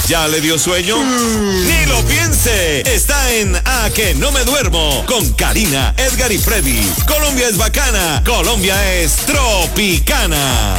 ¿Ya le dio sueño? Ni lo piense. Está en A que no me duermo con Karina, Edgar y Freddy. Colombia es bacana. Colombia es tropicana.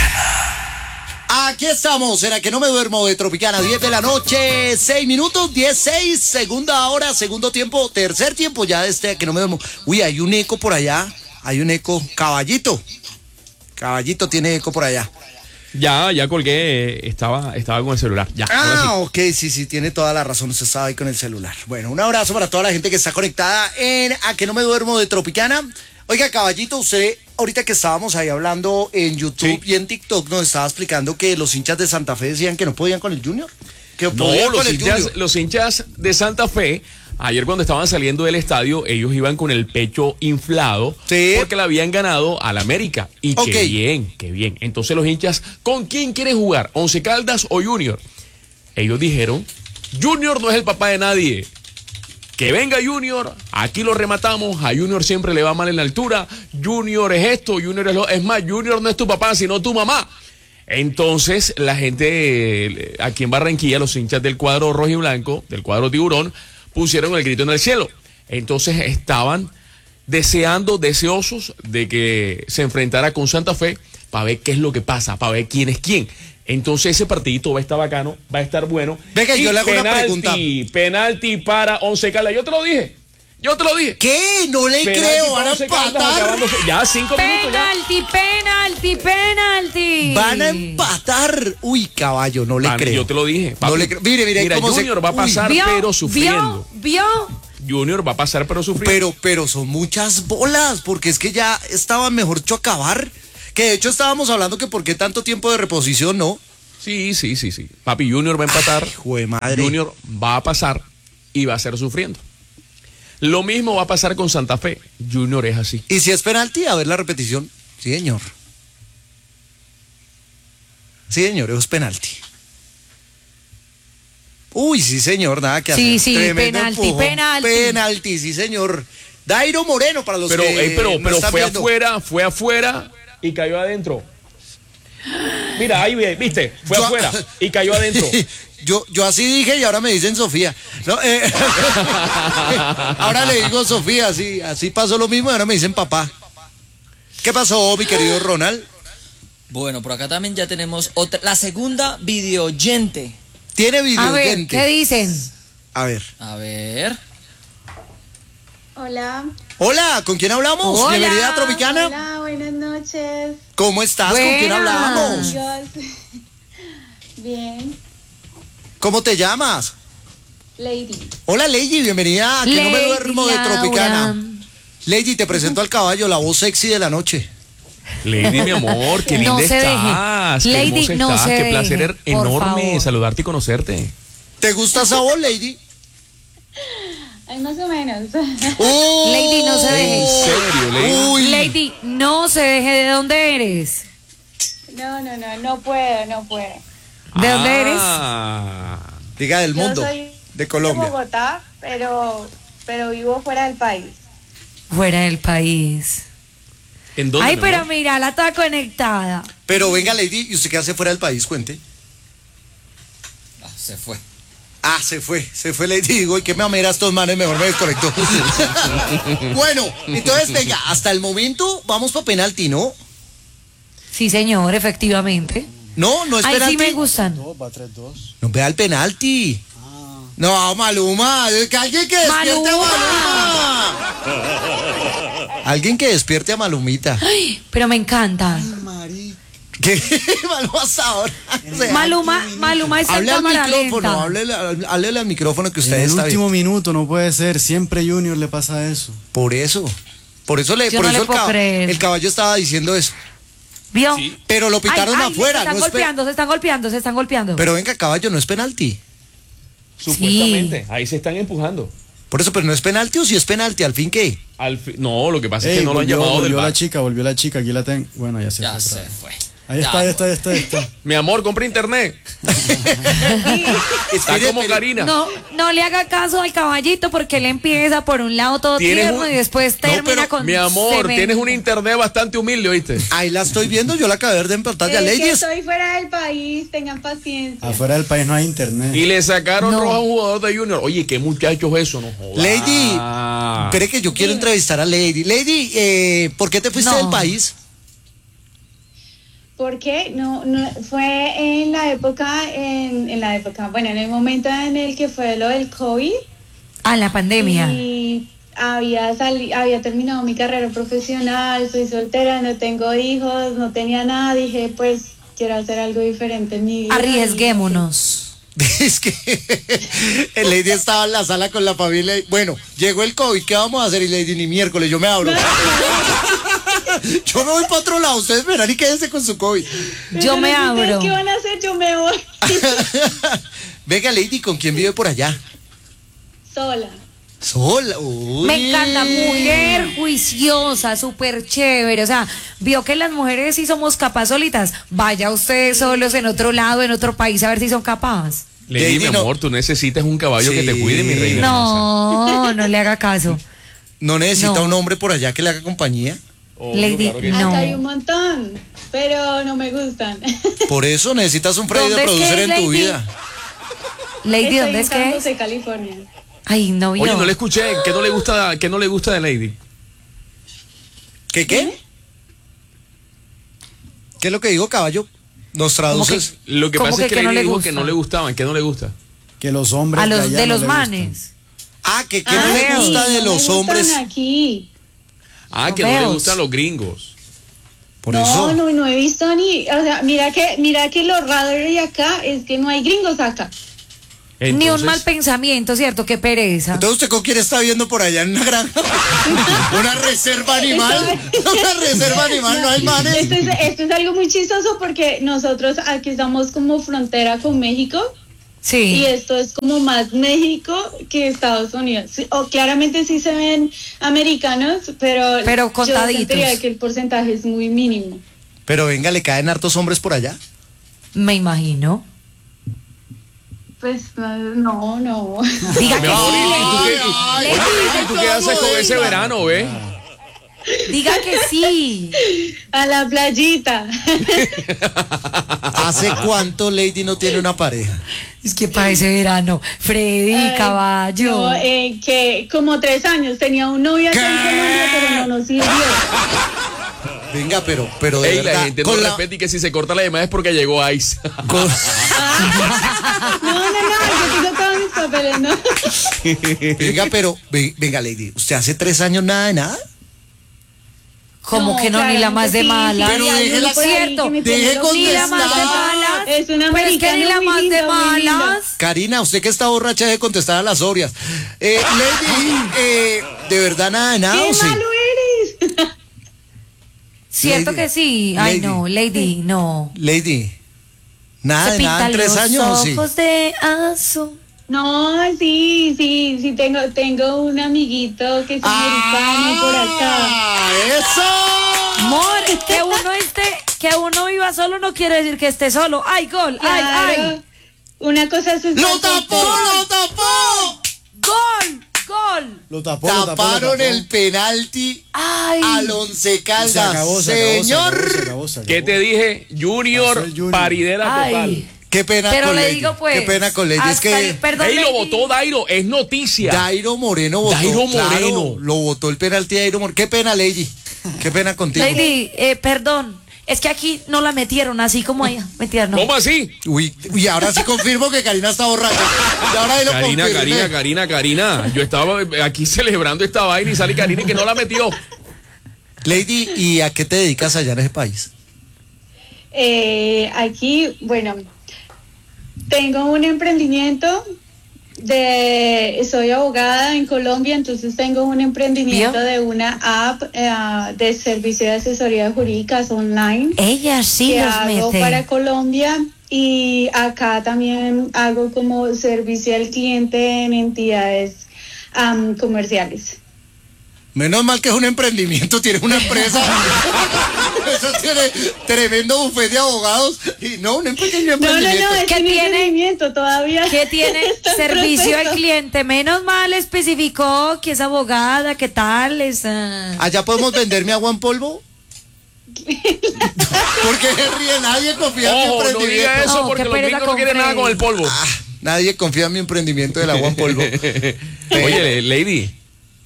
Aquí estamos, en A que no me duermo de Tropicana, 10 de la noche, 6 minutos, 10:06, segunda hora, segundo tiempo, tercer tiempo ya de este A que no me duermo. Uy, hay un eco por allá, hay un eco, Caballito tiene eco por allá. Ya colgué, estaba con el celular. Ya. Ok, sí, tiene toda la razón, usted estaba ahí con el celular. Bueno, un abrazo para toda la gente que está conectada en A que no me duermo de Tropicana. Oiga, Caballito, usted, ahorita que estábamos ahí hablando en YouTube y en TikTok, nos estaba explicando que los hinchas de Santa Fe decían que no podían con el Junior. Que podían con el Junior. Los hinchas de Santa Fe, ayer cuando estaban saliendo del estadio, ellos iban con el pecho inflado porque le habían ganado al América. Y qué bien. Entonces los hinchas, ¿con quién quieren jugar? ¿Once Caldas o Junior? Ellos dijeron, Junior no es el papá de nadie. Que venga Junior, aquí lo rematamos, a Junior siempre le va mal en la altura, Junior es esto, Junior es lo... Es más, Junior no es tu papá, sino tu mamá. Entonces, la gente aquí en Barranquilla, los hinchas del cuadro rojo y blanco, del cuadro tiburón, pusieron el grito en el cielo. Entonces, estaban deseosos de que se enfrentara con Santa Fe para ver qué es lo que pasa, para ver quién es quién. Entonces ese partidito va a estar bacano, va a estar bueno. Venga, yo le hago una pregunta. Penalti para Once Caldas. Yo te lo dije. ¿Qué? No le creo, van a empatar. Ya 5 minutos ya. Penalti. Van a empatar. Uy, caballo, no le creo. Yo te lo dije. No le creo. Mire, Junior va a pasar, pero sufriendo. ¿Vio? Junior va a pasar, pero sufriendo. Pero son muchas bolas, porque es que ya estaba mejor hecho acabar. Que de hecho estábamos hablando que por qué tanto tiempo de reposición, ¿no? Sí. Papi, Junior va a empatar. Hijo de madre. Junior va a pasar y va a ser sufriendo. Lo mismo va a pasar con Santa Fe. Junior es así. ¿Y si es penalti? A ver la repetición. Sí, señor. Eso es penalti. Uy, sí, señor, nada que hacer. Sí, penalti. Sí, señor. Dairo Moreno para los que pero fue afuera y cayó adentro. Mira, ahí viste, afuera y cayó adentro. Yo así dije y ahora me dicen Sofía. No, ahora le digo Sofía, así pasó lo mismo y ahora me dicen papá. ¿Qué pasó, mi querido Ronald? Bueno, por acá también ya tenemos la segunda videoyente. ¿Tiene videoyente? A ver, ¿qué dicen? A ver. Hola, ¿con quién hablamos? Hola. Bienvenida a Tropicana. Hola, buenas noches. ¿Cómo estás? Buenas. ¿Con quién hablamos? Bien. ¿Cómo te llamas? Lady. Hola, Lady, bienvenida a Que no me Lady duermo de Tropicana. Laura. Lady, te presento al caballo, la voz sexy de la noche. Lady, mi amor, qué linda estás. Lady, qué hermosa no estás. se Qué placer deje, enorme por favor. saludarte y conocerte. ¿Te gusta esa voz, Lady? Ay, más o menos. Lady, no se deje. ¿En serio, Lady? Uy. Lady, no se deje. ¿De dónde eres? No puedo. ¿De dónde eres? Diga del mundo, Yo soy de Colombia. de Bogotá, pero vivo fuera del país. Fuera del país. ¿En dónde? Ay, mi pero amor? mira, la está conectada. Pero venga, Lady, ¿y usted qué hace fuera del país? Cuente. Se fue. Se fue Lady, digo, ¿y qué me amera estos manes? Mejor me desconecto. Bueno, entonces, venga, hasta el momento vamos para penalti, ¿no? Sí, señor, efectivamente. No es Ay, penalti. sí me gustan. Va 3-2. No vea el penalti. No, Maluma, que alguien que despierte a Maluma. Alguien que despierte a Malumita. Ay, pero me encanta. Marica. ¿Qué? Maluma hasta ahora. O sea, Maluma está en hable al cámara micrófono, lenta. háblele al micrófono que usted En el está último bien. minuto no puede ser. Siempre Junior le pasa eso. Por eso Yo no le puedo creer. el caballo estaba diciendo eso. ¿Vio? Sí. Pero lo pitaron afuera. Se están golpeando. Pero venga, caballo, no es penalti. Supuestamente, ahí se están empujando. Por eso, pero no es penalti o si es penalti, al fin qué. No, lo que pasa es que no lo han llamado del volvió VAR. la chica, aquí la tengo. Bueno, ya se Ya fue. se otra vez. fue. Ahí está. Mi amor, compra internet. Está como Karina. No le haga caso al caballito porque él empieza por un lado todo tierno y después termina con mi amor, cemento. tienes un internet bastante humilde, ¿oíste? Ahí la estoy viendo, yo la acabé de ver en pantalla. Es que Ladies. estoy fuera del país, tengan paciencia. Afuera del país no hay internet. Y le sacaron roja a un jugador de Junior. Oye, qué muchachos eso, no jodas. Lady, espere que yo quiero entrevistar a Lady. Lady, ¿por qué te fuiste del país? Porque no fue en la época, bueno, en el momento en el que fue lo del COVID. Ah, la pandemia. Y había terminado mi carrera profesional, soy soltera, no tengo hijos, no tenía nada, dije pues quiero hacer algo diferente en mi vida. Arriesguémonos. Es que el Lady estaba en la sala con la familia. Bueno, llegó el COVID, ¿qué vamos a hacer? Y Lady, ni miércoles, yo me abro. Yo me voy para otro lado, ustedes verán y quédense con su COVID. Yo me abro. ¿Qué van a hacer? Yo me voy. Venga, Lady, ¿con quién vive por allá? Sola. Sola. Uy. Me encanta, mujer juiciosa, súper chévere. O sea, vio que las mujeres sí somos capaces solitas. Vaya ustedes solos en otro lado, en otro país, a ver si son capaces. Lady, mi amor, tú necesitas un caballo que te cuide, mi reina. No le haga caso. ¿No necesita un hombre por allá que le haga compañía? Lady, claro que no. Acá hay un montón, pero no me gustan. Por eso necesitas un Freddy de ¿Dónde es producer que en es, tu Lady? vida. Lady, ¿dónde es Estoy en que San es? José, California. Ay, no vio. Oye, no le escuché. ¿Qué no le gusta de Lady? ¿Qué? ¿Qué es lo que digo, caballo? ¿Nos traduces? Lo que ¿Cómo pasa es que que no Lady le dijo gusta? que no le gustaban. ¿Qué no le gusta? Que los hombres A los allá de no los le manes. Que no le gusta de no los me hombres. gustan aquí. Que no le Feos. gustan los gringos. Por eso. No he visto ni, o sea, mira que lo raro de acá es que no hay gringos acá. Ni un Entonces, mal pensamiento, ¿cierto? Qué pereza. Entonces, ¿usted con quién está viendo por allá en una granja? ¿Una reserva animal? ¿Una reserva animal? ¿No hay manes? Esto es algo muy chistoso porque nosotros aquí estamos como frontera con México. Sí. Y esto es como más México que Estados Unidos. Sí, claramente sí se ven americanos, pero yo contaditos. sentiría que el porcentaje es muy mínimo. Pero venga, ¿le caen hartos hombres por allá? Me imagino. Pues no. Diga mi que amor, sí. ¿y tú qué haces con ese verano, ve? Diga que sí. A la playita. ¿Hace cuánto Lady no tiene una pareja? Es que para ese verano, Freddy, caballo. No, que como 3 años tenía un novio acá en Colombia, pero no nos sirvió. Venga, pero de Ey, verdad. la gente no respeta y que si se corta la llamada es porque llegó Ice. con- No, yo tengo todos mis papeles, ¿no? venga, pero venga, Lady, ¿usted hace 3 años nada de nada? Como que no, ni la más de sí, mala. Pero hay déjela- uno por ahí cierto, que me deje tiene loca. Ni la más de contestar. malas. Es un Pero es que americano ni la muy más de lindo, muy lindo. malas. Karina, usted que está borracha de contestar a las orias. Lady, ¿de verdad nada de nada ¡Qué o sí? malo eres! Cierto Lady, que sí. Ay, Lady. no, Lady, no. Lady, nada Se de nada en pintan 3 años o sí. los ojos de azul. No, sí, tengo un amiguito que es americano por acá. ¡Eso! Amor, que uno viva solo no quiere decir que esté solo. ¡Ay, gol! ¡Ay, Claro. ay! Una cosa es ¡Lo tapó! ¡Gol! ¡Gol! Lo tapó. Taparon el penalti ¡Ay! al Once Caldas. Se acabó. Señor. ¿Qué te dije? Junior, Pasó el Junior. paridera total. ¡Ay! Qué pena Pero con le Lady. digo pues. Qué pena con Lady. Es hasta que el- perdón, Ey, lo Lady. votó Dairo, es noticia. Dairo Moreno votó. Dairo claro, Moreno. lo votó el penalti de Dairo Moreno. Qué pena, Lady. Qué pena contigo. Lady, perdón. Es que aquí no la metieron así como allá. Mentira, no. ¿Cómo así? Uy, ahora sí confirmo que Karina está borracha. Y ahora ahí lo confirmé. Karina. Yo estaba aquí celebrando esta vaina y sale Karina y que no la metió. Lady, ¿y a qué te dedicas allá en ese país? Aquí, bueno, tengo un emprendimiento soy abogada en Colombia, entonces tengo un emprendimiento ¿Vio? de una app de servicio de asesoría jurídicas online Ella sí que los hago mete. para Colombia, y acá también hago como servicio al cliente en entidades comerciales. Menos mal que es un emprendimiento, tiene una empresa. Eso tiene tremendo bufete de abogados y no, un pequeño emprendimiento. No, es ¿Qué un tiene? emprendimiento todavía. ¿Qué tiene? Servicio al cliente. Menos mal especificó que es abogada, ¿qué tal? ¿Allá podemos vender mi agua en polvo? Porque se ríe, nadie confía en mi Ojo, no emprendimiento. diga eso No, porque qué los pereza gringos no quieren con nada con el polvo. Nadie confía en mi emprendimiento del agua en polvo. Oye, Lady,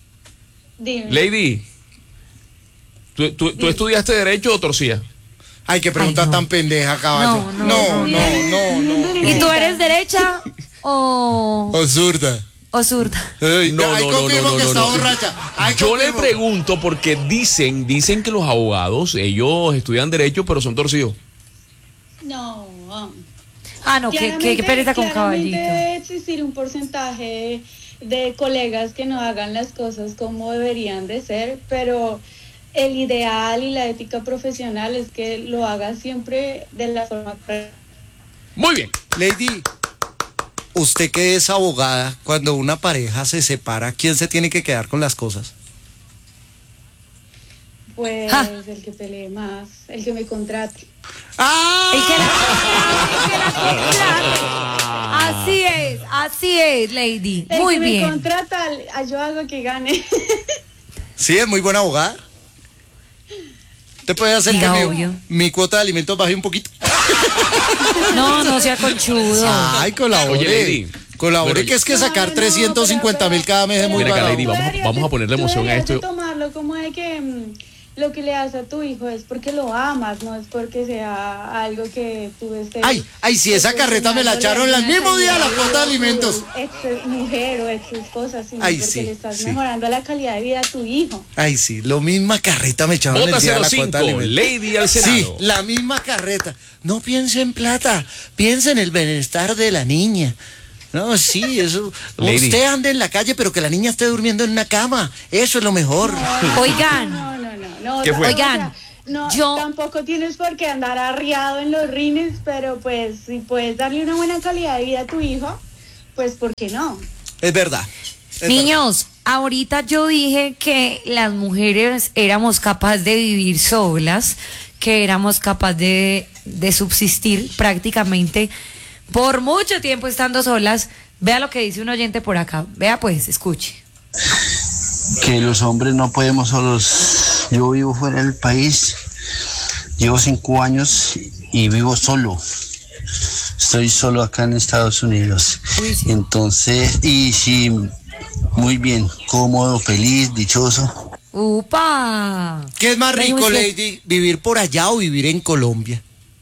Dime. ¿tú estudiaste Derecho o torcía? Ay, qué pregunta Ay, no. tan pendeja, caballo. No. ¿Y tú eres derecha o zurda. zurda? Ay, No, ahí no, no, confirmo no, que no, está no. borracha. Ahí Yo le confirmo. pregunto porque dicen que los abogados, ellos estudian Derecho pero son torcidos. No. Ah, no, qué pereza con caballito. Debe existir un porcentaje de colegas que no hagan las cosas como deberían de ser, pero el ideal y la ética profesional es que lo haga siempre de la forma correcta. Muy bien. Lady, usted que es abogada, cuando una pareja se separa, ¿quién se tiene que quedar con las cosas? Pues Ja. el que pelee más, el que me contrate. ¡Ah! El que la contrate. Así es, Lady. El Muy que me bien. contrata, yo hago que gane. Sí, es muy buena abogada. ¿Te puede hacer Diga, que obvio. mi cuota de alimentos baje un poquito? No sea conchudo. Ay, colabore. Oye, Lady. Colabore, Bueno, que es que sacar No, 350.000 cada mes es muy Mira, barato. Lady, vamos a ponerle emoción a esto. Tú deberías de tomarlo como de que lo que le das a tu hijo es porque lo amas, no es porque sea algo que tú estés... Ay, si esa carreta me la echaron el mismo día la cuota de alimentos. Ex mujer o ex esposa, sino Ay, porque sí, le estás sí. mejorando la calidad de vida a tu hijo. Ay, sí, lo misma carreta me echaron el Vota día de la cuota de 05, alimentos. Lady al Senado. Sí, la misma carreta. No piense en plata, piense en el bienestar de la niña. No, sí, eso. Lady. Usted ande en la calle, pero que la niña esté durmiendo en una cama. Eso es lo mejor. Oigan, No, ¿Qué fue? Oigan, no, yo- tampoco tienes por qué andar arriado en los rines, pero pues si puedes darle una buena calidad de vida a tu hijo, pues ¿por qué no? Es verdad. es niños, ahorita yo dije que las mujeres éramos capaces de vivir solas, que éramos capaces de subsistir prácticamente por mucho tiempo estando solas. Vea lo que dice un oyente por acá. Vea pues, escuche. Que los hombres no podemos solos. Yo vivo fuera del país, llevo 5 años y vivo solo. Estoy solo acá en Estados Unidos. Uy, sí. Entonces, y sí, muy bien, cómodo, feliz, dichoso. ¡Upa! ¿Qué es más Ven rico, usted. Lady? ¿Vivir por allá o vivir en Colombia?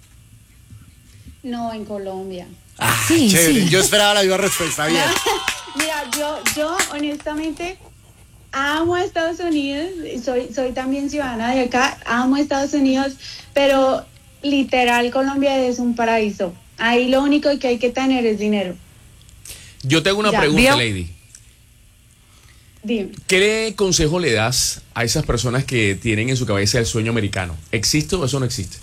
No, en Colombia. Ah, Sí, chévere. sí. Yo esperaba la misma respuesta. Bien. Mira, yo honestamente amo a Estados Unidos, soy también ciudadana de acá, amo a Estados Unidos, pero literal Colombia es un paraíso. Ahí lo único que hay que tener es dinero. Yo tengo una Ya, pregunta, ¿vio? Lady. Dime. ¿Qué consejo le das a esas personas que tienen en su cabeza el sueño americano? ¿Existe o eso no existe?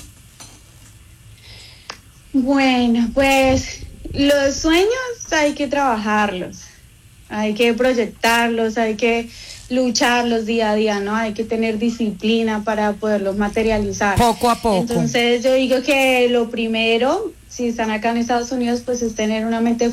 Bueno, pues los sueños hay que trabajarlos, hay que proyectarlos, hay que lucharlos día a día, ¿no? Hay que tener disciplina para poderlos materializar. Poco a poco. Entonces yo digo que lo primero, si están acá en Estados Unidos, pues es tener una mente